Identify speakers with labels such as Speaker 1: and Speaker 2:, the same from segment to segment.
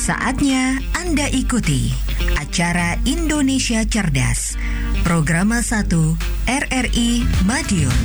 Speaker 1: Saatnya Anda ikuti acara Indonesia Cerdas, Programa 1 RRI Madiun.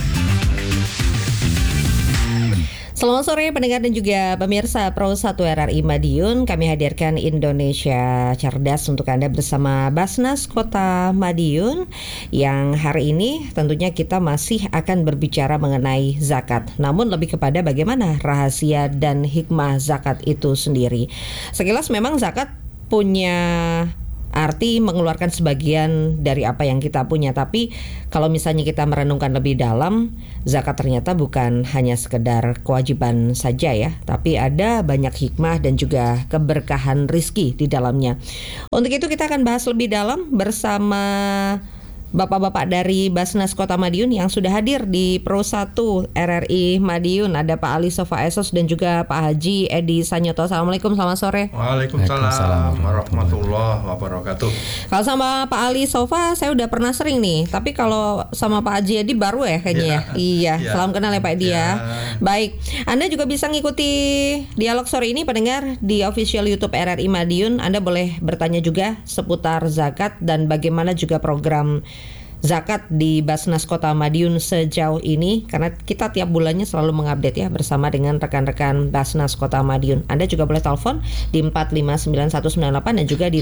Speaker 2: Selamat sore pendengar dan juga pemirsa Pro 1 RRI Madiun. Kami hadirkan Indonesia Cerdas untuk Anda bersama Basnas Kota Madiun, yang hari ini tentunya kita masih akan berbicara mengenai zakat. Namun lebih kepada bagaimana rahasia dan hikmah zakat itu sendiri. Sekilas memang zakat punya arti mengeluarkan sebagian dari apa yang kita punya. Tapi kalau misalnya kita merenungkan lebih dalam, zakat ternyata bukan hanya sekedar kewajiban saja ya, tapi ada banyak hikmah dan juga keberkahan rizki di dalamnya. Untuk itu kita akan bahas lebih dalam bersama Bapak-bapak dari Basnas Kota Madiun yang sudah hadir di Pro 1 RRI Madiun. Ada Pak Ali Sofa Esos dan juga Pak Haji Edi Sanyoto. Assalamualaikum, selamat sore.
Speaker 3: Waalaikumsalam warahmatullahi wabarakatuh.
Speaker 2: Kalau sama Pak Ali Sofa saya udah pernah sering nih, tapi kalau sama Pak Haji Edi baru ya kayaknya ya. Iya, salam kenal ya Pak Edi ya. Baik, Anda juga bisa ngikuti dialog sore ini pendengar di official YouTube RRI Madiun. Anda boleh bertanya juga seputar zakat dan bagaimana juga program zakat di Basnas Kota Madiun sejauh ini, karena kita tiap bulannya selalu mengupdate ya bersama dengan rekan-rekan Basnas Kota Madiun. Anda juga boleh telepon di 459198 dan juga di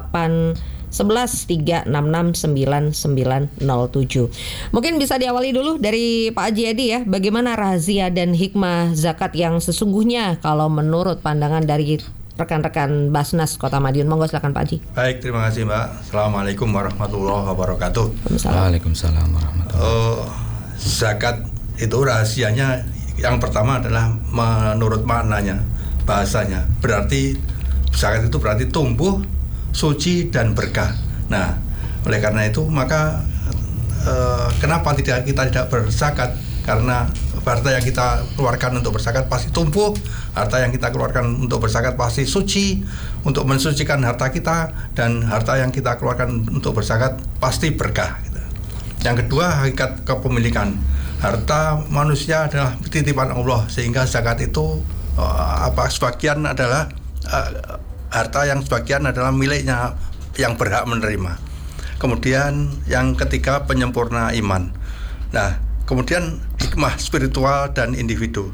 Speaker 2: 0811 3669907. Mungkin bisa diawali dulu dari Pak Haji Edi ya, bagaimana rahasia dan hikmah zakat yang sesungguhnya kalau menurut pandangan dari rekan-rekan Basnas Kota Madiun. Monggo silakan Pak Haji.
Speaker 3: Baik, terima kasih Mbak. Assalamualaikum warahmatullahi wabarakatuh.
Speaker 4: Waalaikumsalam warahmatullahi wabarakatuh.
Speaker 3: Zakat itu rahasianya yang pertama adalah menurut maknanya, bahasanya. Berarti zakat itu berarti tumbuh, suci dan berkah. Nah, oleh karena itu maka kenapa kita tidak berzakat? Karena harta yang kita keluarkan untuk berzakat pasti tumbuh, harta yang kita keluarkan untuk berzakat pasti suci, untuk mensucikan harta kita, dan harta yang kita keluarkan untuk berzakat pasti berkah. Yang kedua, hakikat kepemilikan. Harta manusia adalah titipan Allah, sehingga zakat itu sebagian adalah harta yang sebagian adalah miliknya yang berhak menerima. Kemudian yang ketiga, penyempurna iman. Nah, kemudian hikmah spiritual dan individu.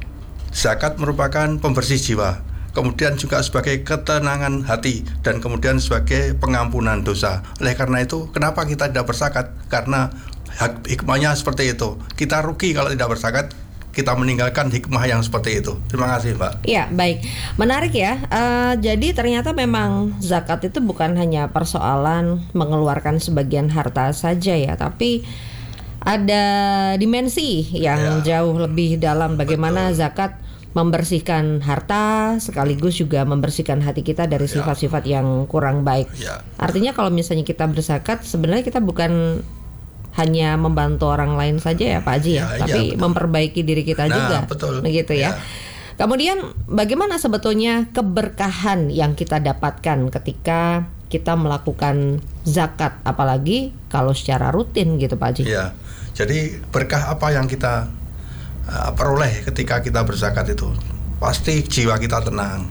Speaker 3: Zakat merupakan pembersih jiwa, kemudian juga sebagai ketenangan hati, dan kemudian sebagai pengampunan dosa. Oleh karena itu, kenapa kita tidak berzakat? Karena hikmahnya seperti itu. Kita rugi kalau tidak berzakat, kita meninggalkan hikmah yang seperti itu. Terima kasih Mbak.
Speaker 2: Iya, baik. Menarik ya. Jadi ternyata memang zakat itu bukan hanya persoalan mengeluarkan sebagian harta saja ya, tapi ada dimensi yang jauh lebih dalam bagaimana zakat membersihkan harta sekaligus juga membersihkan hati kita dari sifat-sifat yang kurang baik. Artinya kalau misalnya kita berzakat, sebenarnya kita bukan hanya membantu orang lain saja ya Pak Haji ya, tapi memperbaiki diri kita juga. Begitu ya. Kemudian bagaimana sebetulnya keberkahan yang kita dapatkan ketika kita melakukan zakat, apalagi kalau secara rutin gitu Pak Haji?
Speaker 3: Iya. Jadi berkah apa yang kita peroleh ketika kita berzakat itu? Pasti jiwa kita tenang.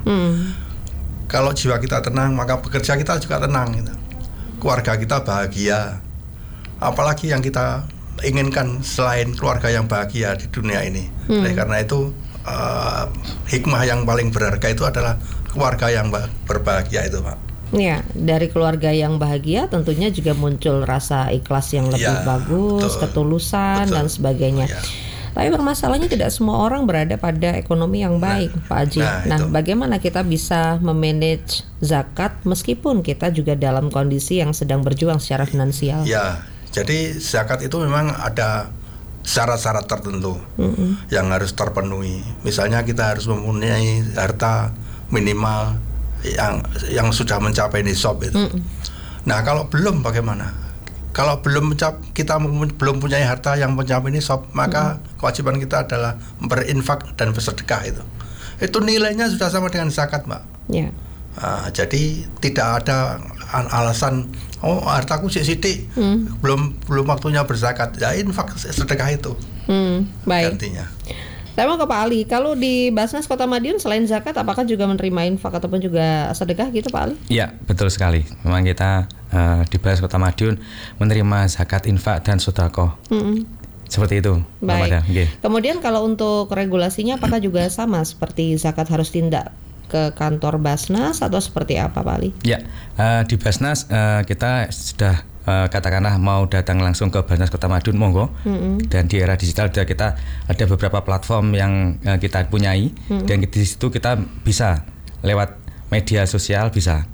Speaker 3: Kalau jiwa kita tenang, maka bekerja kita juga tenang gitu. Keluarga kita bahagia. Apalagi yang kita inginkan selain keluarga yang bahagia di dunia ini. Oleh karena itu hikmah yang paling berharga itu adalah keluarga yang berbahagia itu Pak.
Speaker 2: Ya, dari keluarga yang bahagia tentunya juga muncul rasa ikhlas yang lebih bagus, ketulusan dan sebagainya. Tapi permasalahannya tidak semua orang berada pada ekonomi yang baik, Pak Haji. Nah, bagaimana kita bisa memanage zakat meskipun kita juga dalam kondisi yang sedang berjuang secara finansial?
Speaker 3: Ya, jadi zakat itu memang ada syarat-syarat tertentu yang harus terpenuhi. Misalnya kita harus mempunyai harta minimal yang sudah mencapai nisab itu. Nah, kalau belum bagaimana? Kalau kita belum punya harta yang mencapai nisab, maka kewajiban kita adalah berinfak dan bersedekah itu. Itu nilainya sudah sama dengan zakat, Mbak.
Speaker 2: Ya.
Speaker 3: Jadi tidak ada alasan hartaku sidik, belum waktunya berzakat. Ya infak sedekah itu.
Speaker 2: Baik.
Speaker 3: Gantinya.
Speaker 2: Saya mau ke Pak Ali. Kalau di Basnas Kota Madiun selain zakat, apakah juga menerima infak ataupun juga sedekah gitu Pak Ali?
Speaker 4: Ya, betul sekali. Memang kita di Basnas Kota Madiun menerima zakat, infak dan sedekah. Seperti itu.
Speaker 2: Baik. Kemudian kalau untuk regulasinya apakah juga sama seperti zakat harus tindak ke kantor Basnas atau seperti apa Pak Ali?
Speaker 4: Ya, di Basnas kita sudah katakanlah mau datang langsung ke Basnas Kota Madiun, monggo. Dan di era digital kita ada beberapa platform yang kita punyai, dan di situ kita bisa lewat media sosial bisa.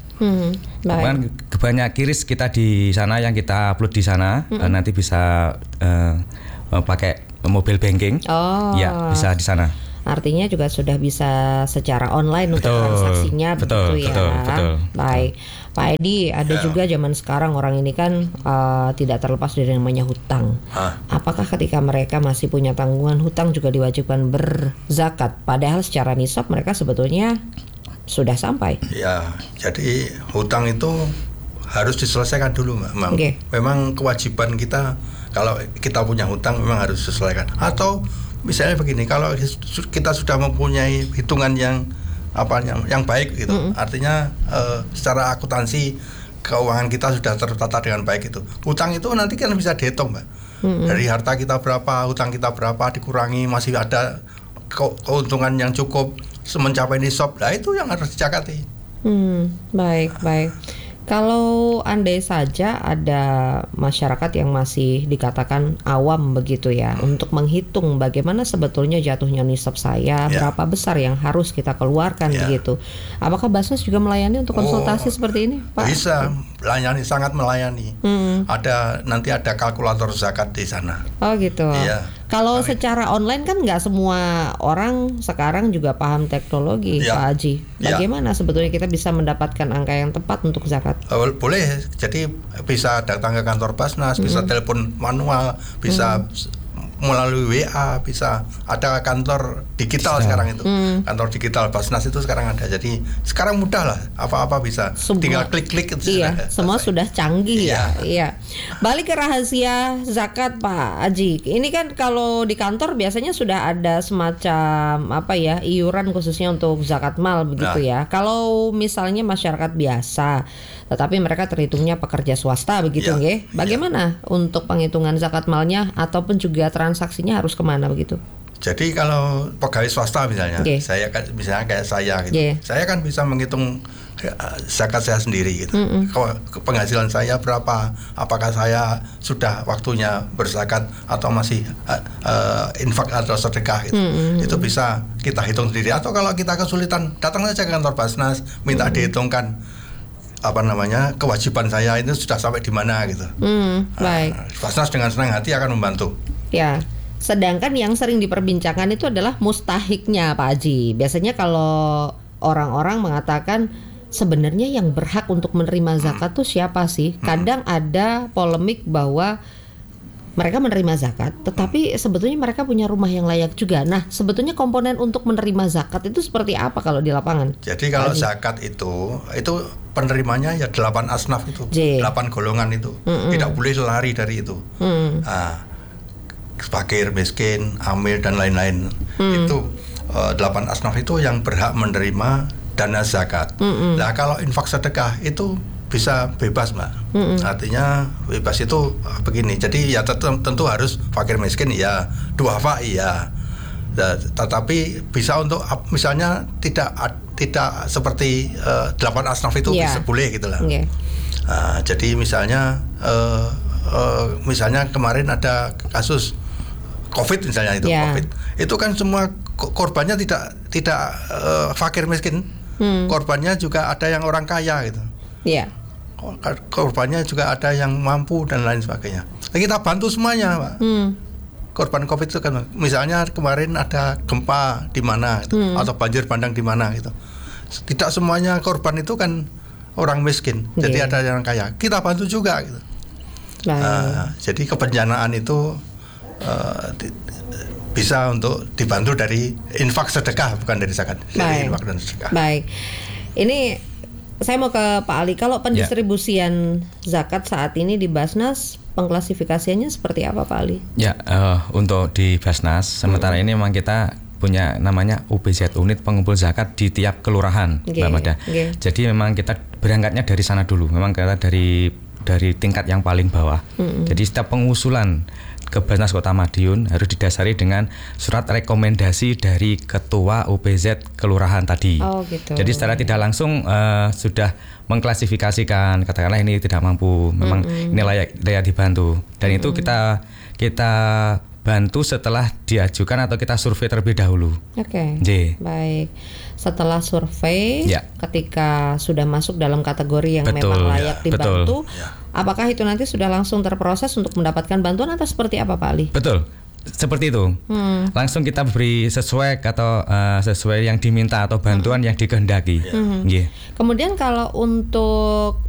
Speaker 4: Banyak kiris kita di sana yang kita upload di sana, nanti bisa pakai mobile banking. Ya, bisa di sana.
Speaker 2: Artinya juga sudah bisa secara online untuk transaksinya begitu ya. Betul. Baik, Pak Edi, ada juga zaman sekarang orang ini kan tidak terlepas dari namanya hutang. Apakah ketika mereka masih punya tanggungan hutang juga diwajibkan berzakat? Padahal secara nisab mereka sebetulnya sudah sampai. Ya,
Speaker 3: jadi hutang itu harus diselesaikan dulu, Mbak. Memang kewajiban kita kalau kita punya hutang memang harus diselesaikan. Atau misalnya begini, kalau kita sudah mempunyai hitungan yang baik gitu, artinya secara akuntansi keuangan kita sudah tertata dengan baik itu. Hutang itu nanti kan bisa dihitung, Mbak. Dari harta kita berapa, hutang kita berapa dikurangi, masih ada keuntungan yang cukup mencapai nisab. Nah, itu yang harus dicakati.
Speaker 2: Baik. Kalau andai saja ada masyarakat yang masih dikatakan awam begitu ya, untuk menghitung bagaimana sebetulnya jatuhnya nisab saya, berapa besar yang harus kita keluarkan begitu. Apakah Basnas juga melayani untuk konsultasi seperti ini, Pak?
Speaker 3: Bisa, melayani, sangat melayani. Nanti ada kalkulator zakat di sana.
Speaker 2: Oh gitu.
Speaker 3: Iya.
Speaker 2: Kalau secara online kan nggak semua orang sekarang juga paham teknologi, Pak Haji. Bagaimana sebetulnya kita bisa mendapatkan angka yang tepat untuk zakat?
Speaker 3: Boleh, jadi bisa datang ke kantor Basnas, bisa telepon manual, bisa melalui WA, bisa ada kantor digital sekarang itu. Kantor digital Basnas itu sekarang ada. Jadi sekarang mudah lah, apa-apa bisa. Tinggal klik-klik itu.
Speaker 2: Iya, semua sudah canggih ya. Iya. Balik ke rahasia zakat Pak Haji. Ini kan kalau di kantor biasanya sudah ada semacam iuran khususnya untuk zakat mal begitu ya. Kalau misalnya masyarakat biasa tetapi mereka terhitungnya pekerja swasta begitu nggih. Bagaimana untuk penghitungan zakat malnya ataupun juga transaksinya harus kemana begitu?
Speaker 3: Jadi kalau pegawai swasta misalnya, saya kan misalnya kayak saya gitu, saya kan bisa menghitung zakat saya sendiri gitu. Penghasilan saya berapa? Apakah saya sudah waktunya berzakat atau masih infak atau sedekah gitu. Itu bisa kita hitung sendiri. Atau kalau kita kesulitan, datang saja ke kantor Basnas, minta dihitungkan kewajiban saya itu sudah sampai di mana gitu.
Speaker 2: Baik.
Speaker 3: Basnas dengan senang hati akan membantu.
Speaker 2: Ya. Sedangkan yang sering diperbincangkan itu adalah mustahiknya Pak Haji. Biasanya kalau orang-orang mengatakan sebenarnya yang berhak untuk menerima zakat tuh siapa sih? Kadang ada polemik bahwa mereka menerima zakat, tetapi sebetulnya mereka punya rumah yang layak juga. Nah, sebetulnya komponen untuk menerima zakat itu seperti apa kalau di lapangan?
Speaker 3: Jadi kalau zakat itu penerimanya ya 8 asnaf itu, 8 golongan itu. Tidak boleh lari dari itu. Fakir, miskin, amil dan lain-lain. Itu 8 asnaf itu yang berhak menerima dana zakat. Nah, kalau infak sedekah itu bisa bebas, Mbak. Artinya bebas itu begini. Jadi ya tentu harus fakir miskin ya, duafa iya. Tetapi bisa untuk misalnya tidak seperti 8 asnaf itu bisa boleh gitulah. Jadi misalnya kemarin ada kasus COVID misalnya itu COVID. Itu kan semua korbannya tidak fakir miskin. Korbannya juga ada yang orang kaya gitu. Korbannya juga ada yang mampu dan lain sebagainya. Kita bantu semuanya, Pak. Korban COVID itu kan misalnya kemarin ada gempa di mana gitu, atau banjir bandang di mana gitu. Tidak semuanya korban itu kan orang miskin. Jadi ada yang kaya. Kita bantu juga gitu. Jadi kebencanaan itu bisa untuk dibantu dari infak sedekah, bukan dari zakat. Dari infak dan sedekah.
Speaker 2: Baik. Ini saya mau ke Pak Ali. Kalau pendistribusian zakat saat ini di Basnas, pengklasifikasiannya seperti apa Pak Ali?
Speaker 4: Ya, untuk di Basnas sementara ini memang kita punya namanya UPZ, unit pengumpul zakat di tiap kelurahan, Mbak Mada. Jadi memang kita berangkatnya dari sana dulu. Memang kita dari tingkat yang paling bawah. Jadi setiap pengusulan ke Basnas Kota Madiun harus didasari dengan surat rekomendasi dari ketua UPZ kelurahan tadi.
Speaker 2: Gitu.
Speaker 4: Jadi secara tidak langsung sudah mengklasifikasikan, katakanlah ini tidak mampu, memang ini layak dibantu. Dan itu kita bantu setelah diajukan atau kita survei terlebih dahulu.
Speaker 2: Baik. Setelah survei, ketika sudah masuk dalam kategori yang memang layak dibantu, apakah itu nanti sudah langsung terproses untuk mendapatkan bantuan atau seperti apa, Pak Ali?
Speaker 4: Betul. Seperti itu. Langsung kita beri sesuai atau sesuai yang diminta atau bantuan yang dikehendaki.
Speaker 2: Kemudian kalau untuk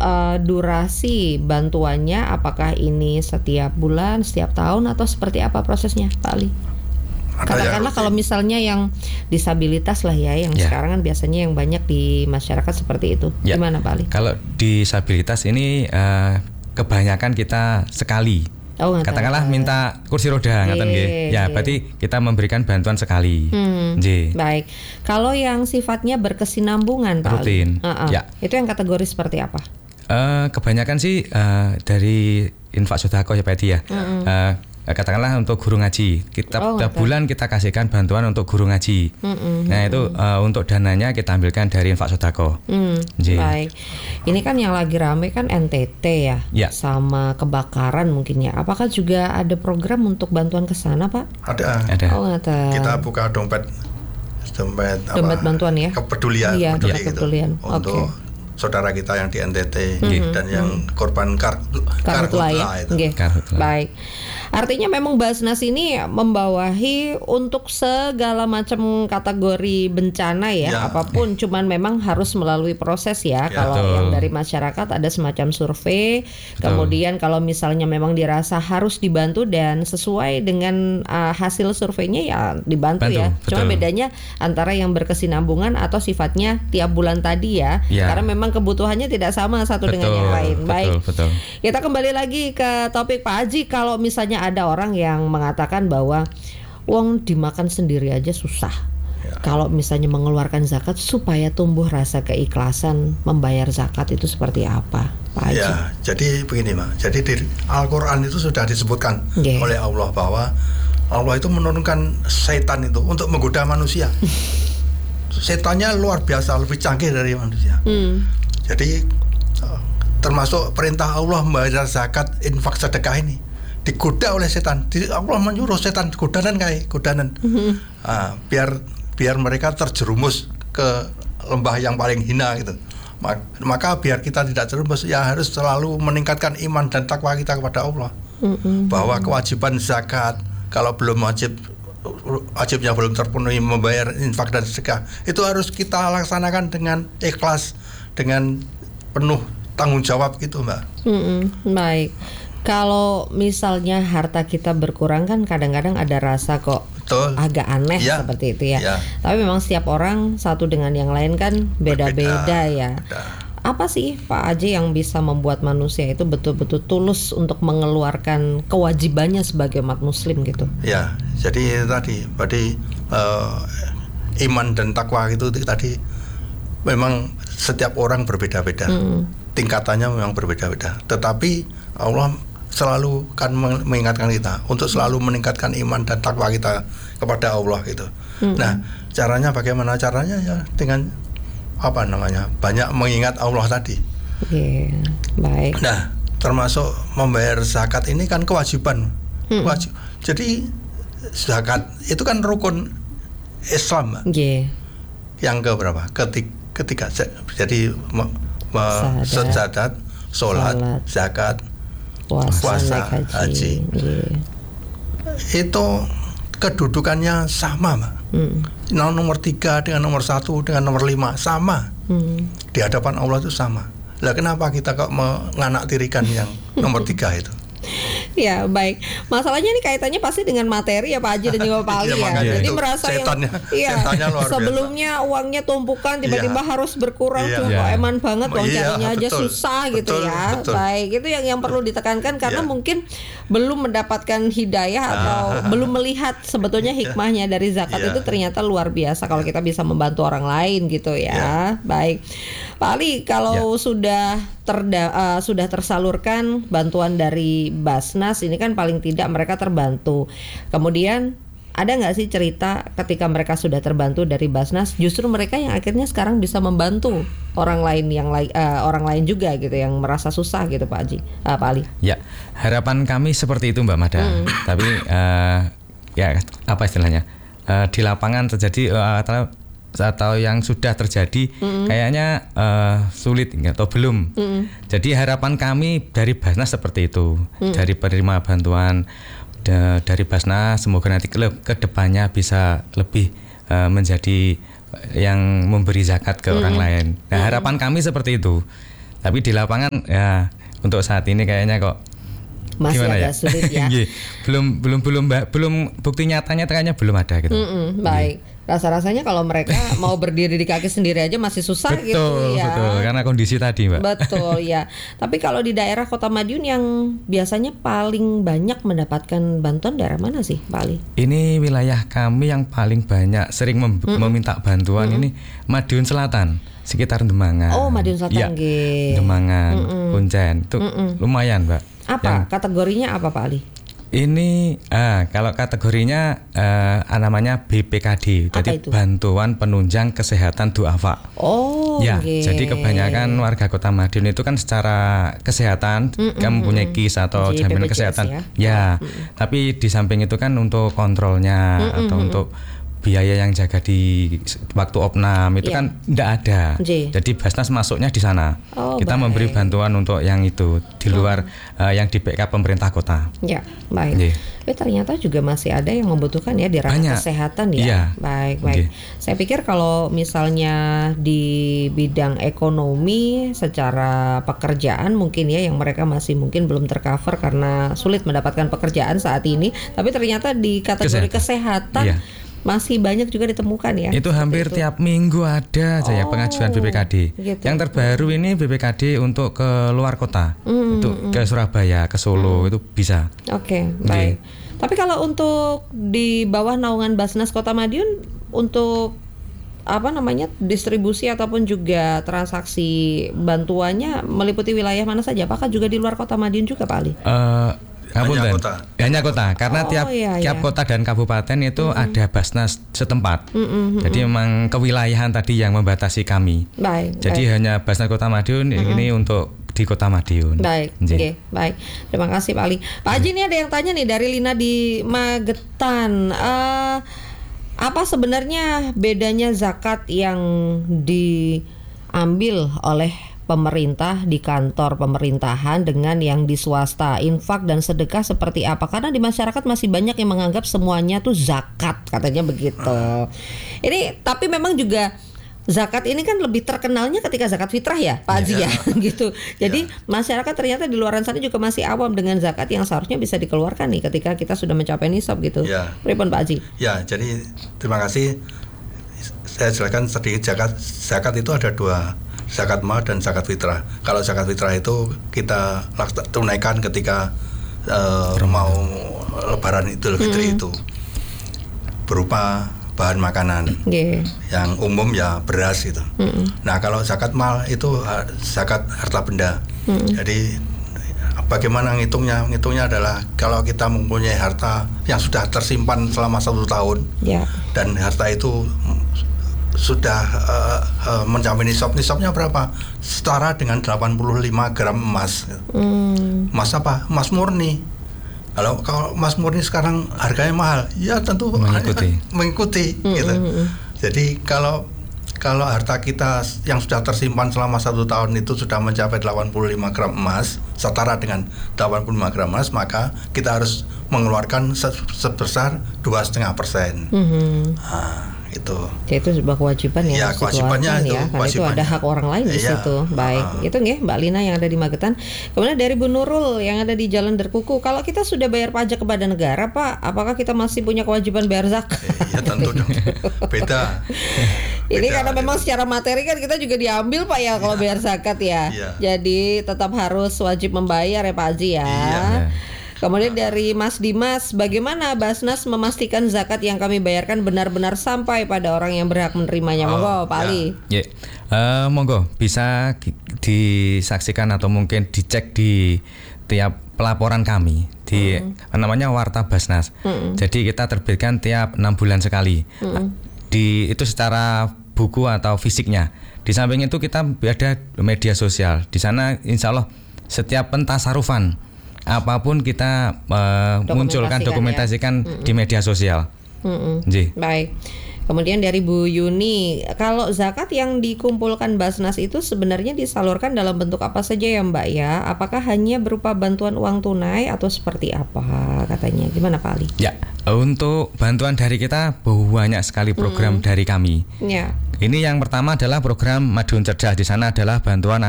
Speaker 2: durasi bantuannya, apakah ini setiap bulan, setiap tahun, atau seperti apa prosesnya, Pak Ali? Katakanlah kalau misalnya yang disabilitas lah ya, yang sekarang kan biasanya yang banyak di masyarakat seperti itu. Gimana, Pak Ali?
Speaker 4: Kalau disabilitas ini kebanyakan kita sekali. Katakanlah minta kursi roda, berarti kita memberikan bantuan sekali.
Speaker 2: Baik. Kalau yang sifatnya berkesinambungan, Pak
Speaker 4: rutin,
Speaker 2: itu yang kategori seperti apa?
Speaker 4: Kebanyakan sih dari infak sodako ya Pak Edi ya. Katakanlah untuk guru ngaji, kita tiap bulan kita kasihkan bantuan untuk guru ngaji. Nah itu untuk dananya kita ambilkan dari infak sodako.
Speaker 2: Baik. Ini kan yang lagi rame kan NTT ya, sama kebakaran mungkin ya. Apakah juga ada program untuk bantuan ke sana, Pak?
Speaker 3: Ada. Kita buka dompet
Speaker 2: bantuan ya.
Speaker 3: Kepedulian.
Speaker 2: Kepedulian.
Speaker 3: Untuk saudara kita yang di NTT dan yang korban karhutla itu.
Speaker 2: Baik. Artinya memang Basnas ini membawahi untuk segala macam kategori bencana ya, apapun, cuman memang harus melalui proses ya. Kalau yang dari masyarakat ada semacam survei, kemudian kalau misalnya memang dirasa harus dibantu dan sesuai dengan hasil surveinya ya dibantu ya. Cuma bedanya antara yang berkesinambungan atau sifatnya tiap bulan tadi ya. Karena memang kebutuhannya tidak sama satu dengan yang lain. Baik. Kita kembali lagi ke topik Pak Haji. Kalau misalnya ada orang yang mengatakan bahwa uang dimakan sendiri aja susah. Kalau misalnya mengeluarkan zakat supaya tumbuh rasa keikhlasan membayar zakat itu seperti apa, Pak Haji?
Speaker 3: Jadi begini, Mak. Jadi di Al-Qur'an itu sudah disebutkan oleh Allah bahwa Allah itu menurunkan setan itu untuk menggoda manusia. Setannya luar biasa, lebih canggih dari manusia. Jadi termasuk perintah Allah membayar zakat, infak, sedekah ini digoda oleh setan. Allah menyuruh setan godanan biar mereka terjerumus ke lembah yang paling hina gitu. Maka biar kita tidak terjerumus ya harus selalu meningkatkan iman dan takwa kita kepada Allah. Bahwa kewajiban zakat, kalau belum wajibnya belum terpenuhi, membayar infak dan sedekah, itu harus kita laksanakan dengan ikhlas, dengan penuh tanggung jawab gitu, Mbak.
Speaker 2: Baik. Kalau misalnya harta kita berkurang kan kadang-kadang ada rasa kok agak aneh seperti itu ya. Tapi memang setiap orang satu dengan yang lain kan beda-beda ya. Apa sih Pak Haji yang bisa membuat manusia itu betul-betul tulus untuk mengeluarkan kewajibannya sebagai umat muslim gitu?
Speaker 3: Ya, jadi tadi iman dan takwa itu tadi memang setiap orang berbeda-beda. Tingkatannya memang berbeda-beda. Tetapi Allah selalu kan mengingatkan kita untuk selalu meningkatkan iman dan takwa kita kepada Allah gitu. Nah, caranya bagaimana? Caranya ya dengan banyak mengingat Allah tadi.
Speaker 2: Baik.
Speaker 3: Nah, termasuk membayar zakat ini kan kewajiban. Jadi zakat itu kan rukun Islam, yang keberapa? Ketiga. Jadi sejadat, sholat, zakat, puasa, haji. Itu kedudukannya sama, Mbak. Nomor 3 dengan nomor 1 dengan nomor 5 sama. Di hadapan Allah itu sama. Lah kenapa kita kok menganak tirikan yang nomor 3 itu?
Speaker 2: Ya baik, masalahnya ini kaitannya pasti dengan materi ya Pak Haji dan juga Pak Ali ya. Jadi merasa
Speaker 3: setannya luar
Speaker 2: sebelumnya biasa. Uangnya tumpukan tiba-tiba harus berkurang, kok eman banget uang carinya aja susah gitu ya. Betul. Baik, itu yang perlu ditekankan karena mungkin belum mendapatkan hidayah atau belum melihat sebetulnya hikmahnya dari zakat itu ternyata luar biasa kalau kita bisa membantu orang lain gitu ya. Baik, Pak Ali, kalau sudah tersalurkan bantuan dari Basnas ini kan paling tidak mereka terbantu. Kemudian ada nggak sih cerita ketika mereka sudah terbantu dari Basnas, justru mereka yang akhirnya sekarang bisa membantu orang lain orang lain juga gitu yang merasa susah gitu Pak Haji, Pak Ali?
Speaker 4: Ya, harapan kami seperti itu Mbak Mada. Tapi ya apa istilahnya di lapangan terjadi atau yang sudah terjadi kayaknya sulit atau belum. Jadi harapan kami dari Basnas seperti itu, dari penerima bantuan dari Basnas semoga nanti ke depannya bisa lebih menjadi yang memberi zakat ke orang lain. Nah, harapan kami seperti itu. Tapi di lapangan ya untuk saat ini kayaknya kok
Speaker 2: masih agak sulit ya.
Speaker 4: belum bukti nyatanya kayaknya belum ada gitu.
Speaker 2: Baik. Rasa-rasanya kalau mereka mau berdiri di kaki sendiri aja masih susah gitu ya.
Speaker 4: Betul, karena kondisi tadi Mbak.
Speaker 2: Betul ya. Tapi kalau di daerah Kota Madiun yang biasanya paling banyak mendapatkan bantuan daerah mana sih Pak Ali? Ini
Speaker 4: wilayah kami yang paling banyak sering meminta bantuan ini Madiun Selatan, sekitar Demangan.
Speaker 2: Oh, Madiun Selatan
Speaker 4: Demangan, Kuncen. Itu lumayan Mbak.
Speaker 2: Apa kategorinya apa Pak Ali?
Speaker 4: Ini kalau kategorinya namanya BPKD, jadi bantuan penunjang kesehatan duafa.
Speaker 2: Oh,
Speaker 4: ya. Jadi kebanyakan warga Kota Madiun itu kan secara kesehatan kan mempunyai KIS atau jaminan kesehatan. Ya. Tapi di samping itu kan untuk kontrolnya atau untuk biaya yang jaga di waktu opnam itu kan tidak ada. Jadi Basnas masuknya di sana. Kita memberi bantuan untuk yang itu di luar yang di backup pemerintah kota.
Speaker 2: Ya, baik. Tapi ternyata juga masih ada yang membutuhkan ya di ranah kesehatan ya. Baik. Saya pikir kalau misalnya di bidang ekonomi secara pekerjaan mungkin ya yang mereka masih mungkin belum tercover karena sulit mendapatkan pekerjaan saat ini. Tapi ternyata di kategori kesehatan masih banyak juga ditemukan ya.
Speaker 4: Itu hampir tiap minggu ada aja ya pengajuan BPKD. Gitu. Yang terbaru ini BPKD untuk ke luar kota, itu ke Surabaya, ke Solo itu bisa.
Speaker 2: Oke, baik. Tapi kalau untuk di bawah naungan Basnas Kota Madiun untuk distribusi ataupun juga transaksi bantuannya meliputi wilayah mana saja? Apakah juga di luar Kota Madiun juga Pak Ali?
Speaker 4: Hanya kota, karena tiap kota dan kabupaten itu ada Basnas setempat. Jadi memang kewilayahan tadi yang membatasi kami. Jadi hanya Basnas Kota Madiun ini untuk di Kota Madiun.
Speaker 2: Baik. Terima kasih Pak Ali. Pak Haji, ini ada yang tanya nih dari Lina di Magetan. Apa sebenarnya bedanya zakat yang diambil oleh pemerintah di kantor pemerintahan dengan yang di swasta, infak dan sedekah seperti apa? Karena di masyarakat masih banyak yang menganggap semuanya tuh zakat, katanya begitu. Ini tapi memang juga zakat ini kan lebih terkenalnya ketika zakat fitrah ya Pak Haji ya gitu. Jadi masyarakat ternyata di luar sana juga masih awam dengan zakat yang seharusnya bisa dikeluarkan nih ketika kita sudah mencapai nisab gitu. Pripun Pak Haji?
Speaker 3: Ya, jadi terima kasih. Saya jelaskan sedikit zakat itu ada dua, zakat mal dan zakat fitrah. Kalau zakat fitrah itu kita tunaikan ketika mau Lebaran Idul Fitri itu berupa bahan makanan yang umum ya beras gitu. Nah kalau zakat mal itu zakat harta benda. Jadi bagaimana ngitungnya? Ngitungnya adalah kalau kita mempunyai harta yang sudah tersimpan selama 1 tahun dan harta itu sudah mencapai nisabnya berapa? Setara dengan 85 gram emas. Emas apa? Emas murni. Kalau emas murni sekarang harganya mahal, ya tentu mengikuti gitu. Jadi kalau harta kita yang sudah tersimpan selama 1 tahun itu sudah mencapai 85 gram emas, setara dengan 85 gram emas, maka kita harus mengeluarkan sebesar 2,5%. gitu.
Speaker 2: Itu sebuah kewajiban
Speaker 3: Ya,
Speaker 2: harus
Speaker 3: kewajibannya
Speaker 2: dikeluarkan
Speaker 3: itu,
Speaker 2: ya, karena itu ada hak orang lain di
Speaker 3: Iya.
Speaker 2: situ. Baik, itu nggih Mbak Lina yang ada di Magetan. Kemudian dari Bu Nurul yang ada di Jalan Derkuku, kalau kita sudah bayar pajak kepada negara, Pak, apakah kita masih punya kewajiban bayar zakat?
Speaker 3: Ya tentu dong. Beda.
Speaker 2: Ini
Speaker 3: Beda,
Speaker 2: karena memang
Speaker 3: gitu.
Speaker 2: secara materi kan kita juga diambil Pak ya kalau bayar zakat ya.
Speaker 3: Iya.
Speaker 2: Jadi tetap harus wajib membayar ya Pak Haji ya.
Speaker 3: Iya.
Speaker 2: Kemudian dari Mas Dimas, bagaimana Basnas memastikan zakat yang kami bayarkan benar-benar sampai pada orang yang berhak menerimanya? Monggo Pak
Speaker 3: ya.
Speaker 2: Ali.
Speaker 4: Ya, monggo bisa disaksikan atau mungkin dicek di tiap pelaporan kami di namanya Warta Basnas. Jadi kita terbitkan tiap 6 bulan sekali. Itu secara buku atau fisiknya. Di samping itu kita ada media sosial. Di sana insya Allah setiap pentasarufan apapun kita munculkan, dokumentasikan di media sosial.
Speaker 2: Baik. Kemudian dari Bu Yuni, kalau zakat yang dikumpulkan Basnas itu sebenarnya disalurkan dalam bentuk apa saja ya Mbak ya? Apakah hanya berupa bantuan uang tunai atau seperti apa katanya? Gimana Pak Ali?
Speaker 4: Ya, untuk bantuan dari kita banyak sekali program dari kami.
Speaker 2: Ya.
Speaker 4: Ini yang pertama adalah program Madiun Cerdas. Di sana adalah bantuan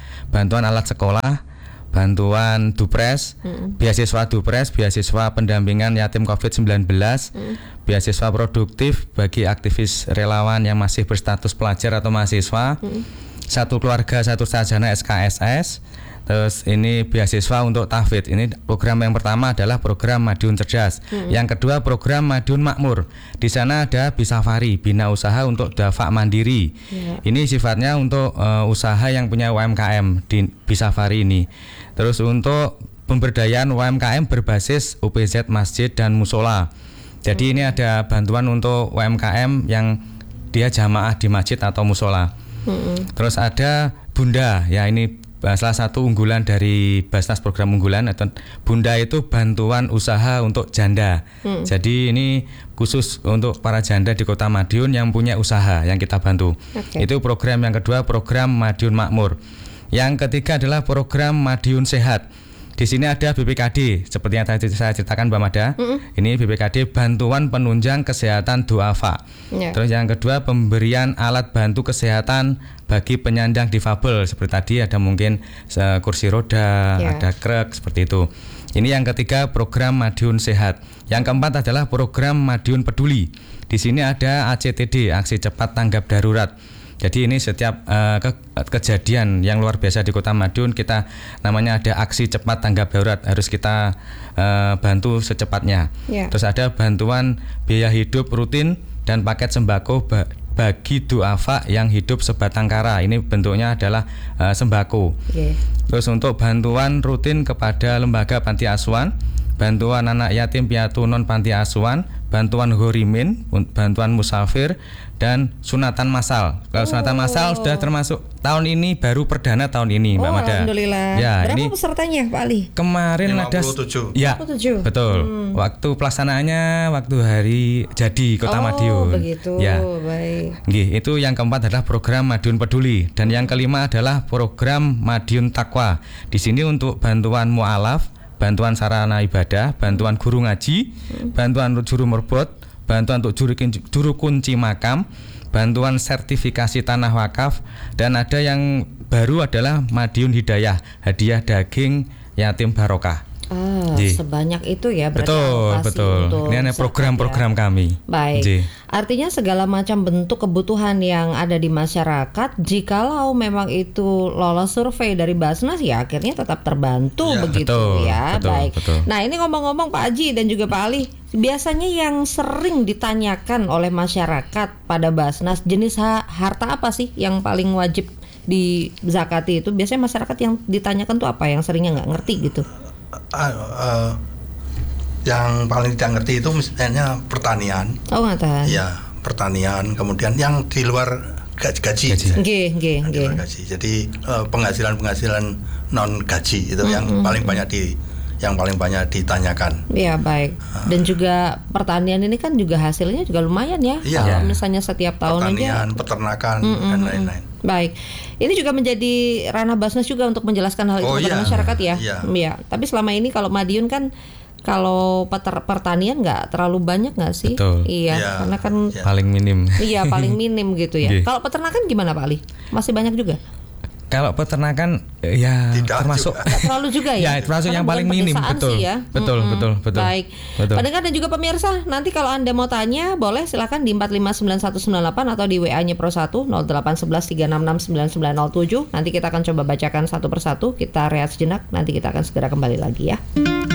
Speaker 4: alat sekolah, bantuan Dupres, beasiswa Dupres, beasiswa pendampingan yatim COVID-19, beasiswa produktif bagi aktivis relawan yang masih berstatus pelajar atau mahasiswa, satu keluarga satu sarjana SKSS, terus ini beasiswa untuk tahfidz. Ini program yang pertama adalah program Madiun Cerdas. Yang kedua program Madiun Makmur. Di sana ada Bisafari, bina usaha untuk dafak mandiri. Ini sifatnya untuk usaha yang punya UMKM di Bisafari ini. Terus untuk pemberdayaan UMKM berbasis UPZ masjid dan musola. Jadi ini ada bantuan untuk UMKM yang dia jamaah di masjid atau musola. Terus ada Bunda, ya ini salah satu unggulan dari Basnas, program unggulan atau Bunda itu bantuan usaha untuk janda. Jadi ini khusus untuk para janda di Kota Madiun yang punya usaha yang kita bantu. Itu program yang kedua, program Madiun Makmur. Yang ketiga adalah program Madiun Sehat. Di sini ada BPKD seperti yang tadi saya ceritakan Mbak Mada. Ini BPKD bantuan penunjang kesehatan duafa. Terus yang kedua pemberian alat bantu kesehatan bagi penyandang difabel seperti tadi ada mungkin kursi roda, ada krek seperti itu. Ini yang ketiga program Madiun Sehat. Yang keempat adalah program Madiun Peduli. Di sini ada ACTD, Aksi Cepat Tanggap Darurat. Jadi ini setiap kejadian yang luar biasa di Kota Madiun kita namanya ada aksi cepat tanggap darurat, harus kita bantu secepatnya. Terus ada bantuan biaya hidup rutin dan paket sembako bagi duafa yang hidup sebatang kara. Ini bentuknya adalah sembako. Terus untuk bantuan rutin kepada lembaga panti asuhan, bantuan anak yatim piatu non panti asuhan, bantuan horimin, bantuan musafir, dan sunatan massal. Kalau sunatan massal sudah termasuk tahun ini, baru perdana tahun ini Mbak Mada.
Speaker 2: Alhamdulillah.
Speaker 4: Ya,
Speaker 2: berapa
Speaker 4: ini
Speaker 2: pesertanya Pak Ali?
Speaker 4: Kemarin
Speaker 3: 57.
Speaker 4: Ya,
Speaker 2: 57.
Speaker 4: betul. Waktu pelaksanaannya waktu hari jadi Kota Madiun.
Speaker 2: Begitu.
Speaker 4: Ya.
Speaker 2: Baik.
Speaker 4: Itu yang keempat adalah program Madiun Peduli, dan yang kelima adalah program Madiun Takwa. Di sini untuk bantuan mualaf, bantuan sarana ibadah, bantuan guru ngaji, bantuan juru merbot, bantuan untuk juru kunci makam, bantuan sertifikasi tanah wakaf, dan ada yang baru adalah Madiun Hidayah, hadiah daging yatim barokah.
Speaker 2: Sebanyak itu ya berarti.
Speaker 4: Betul. Ini ada program-program kami.
Speaker 2: Baik. Artinya segala macam bentuk kebutuhan yang ada di masyarakat, jikalau memang itu lolos survei dari Basnas ya akhirnya tetap terbantu begitu ya. Baik. Nah, ini ngomong-ngomong Pak Haji dan juga Pak Ali, biasanya yang sering ditanyakan oleh masyarakat pada Basnas, jenis harta apa sih yang paling wajib di zakati itu? Biasanya masyarakat yang ditanyakan tuh apa yang seringnya nggak ngerti gitu?
Speaker 3: Yang paling tidak ngerti itu misalnya pertanian.
Speaker 2: Nggak tahu.
Speaker 3: Ya, pertanian. Kemudian yang di luar gaji.
Speaker 2: Di
Speaker 3: luar gaji. Jadi penghasilan non gaji itu yang paling banyak ditanyakan.
Speaker 2: Ya, baik. Dan juga pertanian ini kan juga hasilnya juga lumayan ya. Kalau misalnya setiap tahun
Speaker 3: pertanian, peternakan dan lain-lain.
Speaker 2: Baik. Ini juga menjadi ranah Basnas juga untuk menjelaskan hal itu kepada masyarakat ya. Iya. Tapi selama ini kalau Madiun kan kalau pertanian nggak terlalu banyak nggak sih?
Speaker 4: Betul.
Speaker 2: Iya,
Speaker 3: Ya,
Speaker 2: karena kan
Speaker 4: paling minim.
Speaker 2: iya paling minim gitu ya.
Speaker 4: Iya.
Speaker 2: Kalau peternakan gimana Pak Ali? Masih banyak juga?
Speaker 4: Kalau peternakan ya
Speaker 3: Tidak
Speaker 4: termasuk
Speaker 3: juga.
Speaker 2: Nggak terlalu juga ya?
Speaker 4: Ya, termasuk
Speaker 2: Karena
Speaker 4: yang paling
Speaker 2: bukan
Speaker 4: minim,
Speaker 2: pedesaan
Speaker 4: betul.
Speaker 2: sih ya.
Speaker 4: Betul.
Speaker 2: Baik.
Speaker 4: Betul.
Speaker 2: Pendengar dan juga pemirsa, nanti kalau Anda mau tanya boleh silakan di 459198 atau di WA-nya Pro 1 0811 366 9907. Nanti kita akan coba bacakan satu persatu. Kita rehat sejenak, nanti kita akan segera kembali lagi ya.